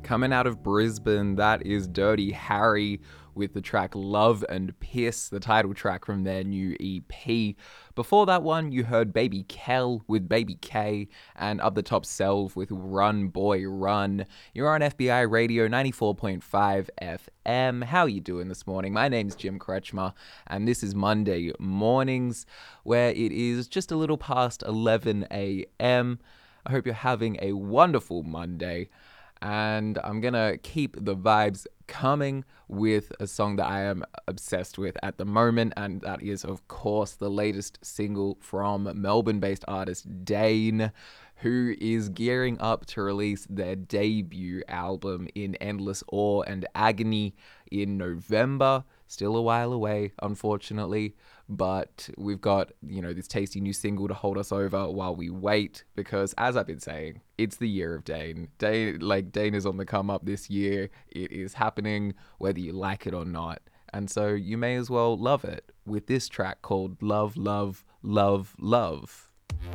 Coming out of Brisbane, that is Dirty Harry with the track Love and Piss, the title track from their new EP. Before that one, you heard Baby Kel with Baby K and Up the Top Self with Run Boy Run. You're on FBI Radio 94.5 FM. How are you doing this morning? My name's Jim Kretschmer, and this is Monday Mornings, where it is just a little past 11 a.m. I hope you're having a wonderful Monday. And I'm going to keep the vibes coming with a song that I am obsessed with at the moment. And that is, of course, the latest single from Melbourne-based artist Dane, who is gearing up to release their debut album in Endless Awe and Agony in November. Still a while away, unfortunately, but we've got, this tasty new single to hold us over while we wait, because as I've been saying, it's the year of Dane. Dane is on the come up this year. It is happening whether you like it or not. And so you may as well love it with this track called Love, Love, Love, Love.